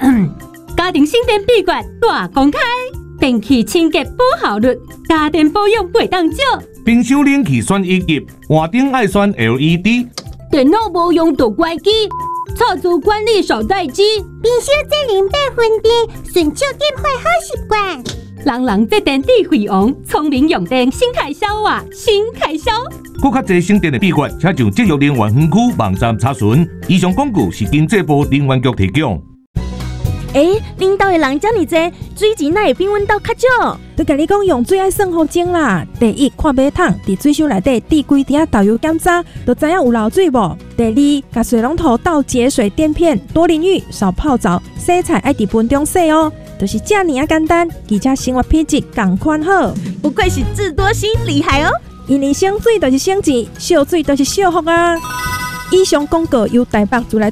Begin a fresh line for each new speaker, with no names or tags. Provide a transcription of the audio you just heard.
家庭省电秘诀大公开，电器清洁保效率，家电保养袂当少。
冰箱冷气选1级，换灯爱选 LED。
电脑无用就关机，错租管理手待机。
冰箱节能8分电，顺手点火好习惯。
人这电智慧王，聪明用电，新开销啊，新开销。
更较侪省电的秘诀，请上节约能源分区网站查询。以上广告是经济部能源局提供。
恁兜的人遮尔济，水钱哪会比阮兜较少？
都甲你讲用水爱算好钟啦。第一，看马桶伫水箱内底滴几滴导游检查，就知影有漏水无。第二，甲水龙头倒节水垫片，多淋浴，少泡澡，洗菜爱伫盆中洗哦。就是这尔啊简单，而且生活品质同款好。
不愧是智多星，厉害哦！
因为省水就是省钱，少水就是少福啊。以上广告由台北自来